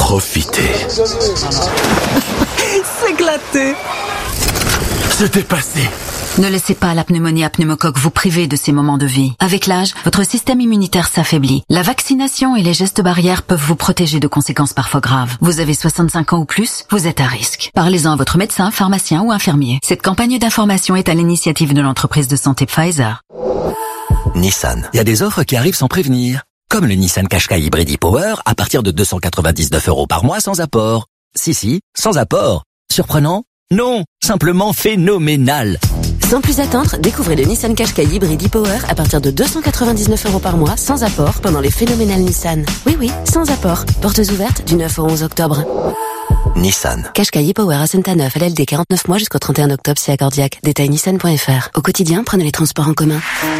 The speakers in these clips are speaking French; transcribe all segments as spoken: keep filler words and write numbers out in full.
Profitez. S'éclater. Se dépasser. Ne laissez pas la pneumonie à pneumocoque vous priver de ces moments de vie. Avec l'âge, votre système immunitaire s'affaiblit. La vaccination et les gestes barrières peuvent vous protéger de conséquences parfois graves. Vous avez soixante-cinq ans ou plus, vous êtes à risque. Parlez-en à votre médecin, pharmacien ou infirmier. Cette campagne d'information est à l'initiative de l'entreprise de santé Pfizer. Nissan. Il y a des offres qui arrivent sans prévenir. Comme le Nissan Qashqai Hybrid e-Power à partir de deux cent quatre-vingt-dix-neuf euros par mois sans apport. Si, si, sans apport. Surprenant? Non, simplement phénoménal. Sans plus attendre, découvrez le Nissan Qashqai Hybrid e-Power à partir de deux cent quatre-vingt-dix-neuf euros par mois sans apport pendant les phénoménales Nissan. Oui, oui, sans apport. Portes ouvertes du neuf au onze octobre. Nissan. Qashqai e-Power à Saint-Neuf, L L D quarante-neuf mois jusqu'au trente et un octobre, si accordiaque. Détail nissan point f r. Au quotidien, prenez les transports en commun.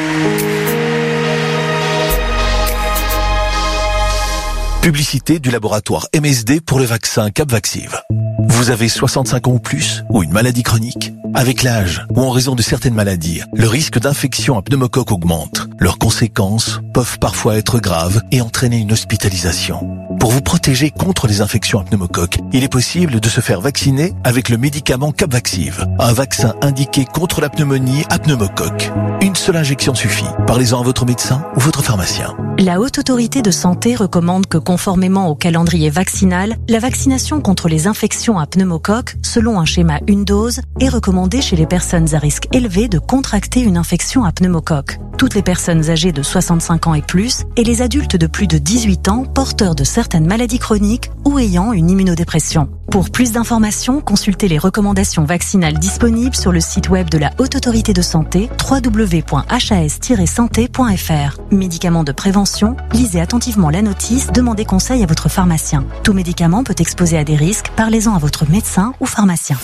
Publicité du laboratoire M S D pour le vaccin Capvaxive. Vous avez soixante-cinq ans ou plus ou une maladie chronique? Avec l'âge ou en raison de certaines maladies, le risque d'infection à pneumocoque augmente. Leurs conséquences peuvent parfois être graves et entraîner une hospitalisation. Pour vous protéger contre les infections à pneumocoque, il est possible de se faire vacciner avec le médicament Capvaxive, un vaccin indiqué contre la pneumonie à pneumocoque. Une seule injection suffit. Parlez-en à votre médecin ou votre pharmacien. La Haute Autorité de Santé recommande que, conformément au calendrier vaccinal, la vaccination contre les infections à pneumocoque, selon un schéma une dose, est recommandée chez les personnes à risque élevé de contracter une infection à pneumocoque. Toutes les personnes âgées de soixante-cinq ans et plus et les adultes de plus de dix-huit ans porteurs de certaines maladies chroniques ou ayant une immunodépression. Pour plus d'informations, consultez les recommandations vaccinales disponibles sur le site web de la Haute Autorité de Santé w w w point h a s tiret santé point f r. Médicaments de prévention, lisez attentivement la notice, demandez conseil à votre pharmacien. Tout médicament peut exposer à des risques, parlez-en à votre médecin ou pharmacien.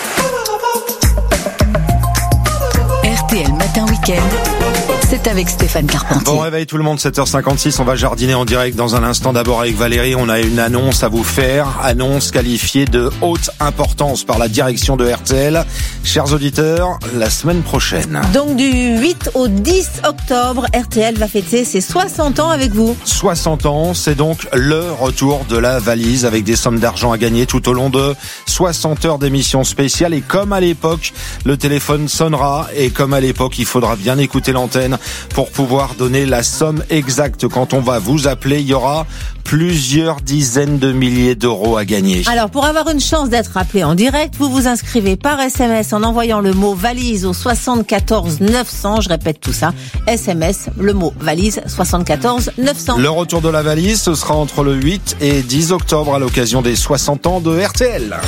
R T L Matin Week-end, c'est avec Stéphane Carpentier. Bon réveil tout le monde, sept heures cinquante-six, on va jardiner en direct dans un instant. D'abord avec Valérie, on a une annonce à vous faire, annonce qualifiée de haute importance par la direction de R T L. Chers auditeurs, la semaine prochaine. Donc du huit au dix octobre, R T L va fêter ses soixante ans avec vous. soixante ans, c'est donc le retour de la valise avec des sommes d'argent à gagner tout au long de soixante heures d'émissions spéciales. Et comme à l'époque, le téléphone sonnera et comme à l'époque, il faudra bien écouter l'antenne pour pouvoir donner la somme exacte. Quand on va vous appeler, il y aura plusieurs dizaines de milliers d'euros à gagner. Alors, pour avoir une chance d'être appelé en direct, vous vous inscrivez par S M S en envoyant le mot valise au soixante-quatorze neuf cents. Je répète tout ça. S M S, le mot valise, soixante-quatorze neuf cents. Le retour de la valise, ce sera entre le huit et dix octobre à l'occasion des soixante ans de R T L.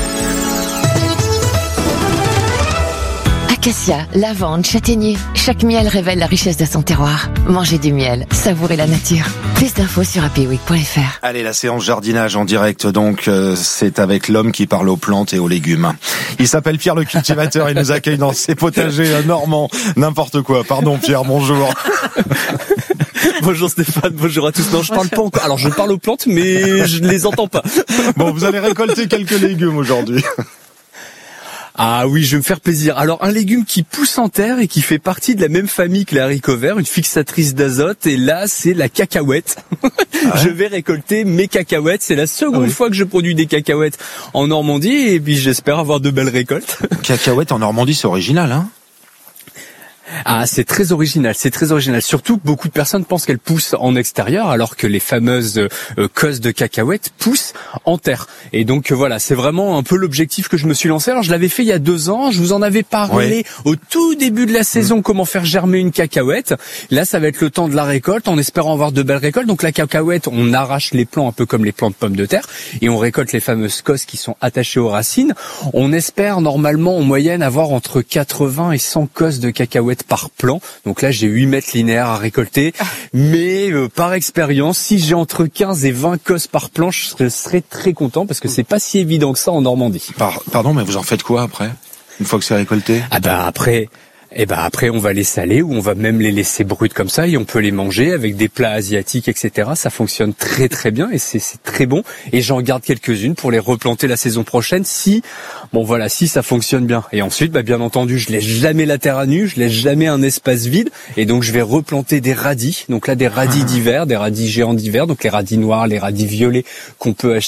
Acacia, lavande, châtaignier. Chaque miel révèle la richesse de son terroir. Mangez du miel, savourez la nature. Plus d'infos sur happy week point f r. Allez, la séance jardinage en direct, donc, euh, c'est avec l'homme qui parle aux plantes et aux légumes. Il s'appelle Pierre le cultivateur, il nous accueille dans ses potagers euh, normands, n'importe quoi. Pardon Pierre, bonjour. Bonjour Stéphane, bonjour à tous. Non, je parle pas encore. Alors, je parle aux plantes, mais je ne les entends pas. Bon, vous allez récolter quelques légumes aujourd'hui. Ah oui, je vais me faire plaisir. Alors, un légume qui pousse en terre et qui fait partie de la même famille que les haricots verts, une fixatrice d'azote, et là, c'est la cacahuète. Ah ouais. Je vais récolter mes cacahuètes. C'est la seconde ah oui. fois que je produis des cacahuètes en Normandie, et puis j'espère avoir de belles récoltes. Cacahuètes en Normandie, c'est original, hein? Ah, c'est très original, c'est très original. Surtout que beaucoup de personnes pensent qu'elles poussent en extérieur, alors que les fameuses euh, cosses de cacahuètes poussent en terre. Et donc euh, voilà, c'est vraiment un peu l'objectif que je me suis lancé. Alors je l'avais fait il y a deux ans, je vous en avais parlé oui. au tout début de la saison, mmh. comment faire germer une cacahuète. Là, ça va être le temps de la récolte, en espérant avoir de belles récoltes. Donc la cacahuète, on arrache les plants un peu comme les plants de pommes de terre, et on récolte les fameuses cosses qui sont attachées aux racines. On espère normalement en moyenne avoir entre quatre-vingts et cent cosses de cacahuètes par plant. Donc là, j'ai huit mètres linéaires à récolter. Mais euh, par expérience, si j'ai entre quinze et vingt cosses par plant, je serais, serais très content parce que c'est pas si évident que ça en Normandie. Par, pardon, mais vous en faites quoi après, une fois que c'est récolté? Ah bah après... Et ben après on va les saler ou on va même les laisser brutes comme ça et on peut les manger avec des plats asiatiques, et cetera. Ça fonctionne très très bien et c'est, c'est très bon. Et j'en garde quelques-unes pour les replanter la saison prochaine si, bon voilà, si ça fonctionne bien. Et ensuite, bah bien entendu, je laisse jamais la terre à nu, je laisse jamais un espace vide et donc je vais replanter des radis. Donc là des radis d'hiver, des radis géants d'hiver, donc les radis noirs, les radis violets qu'on peut acheter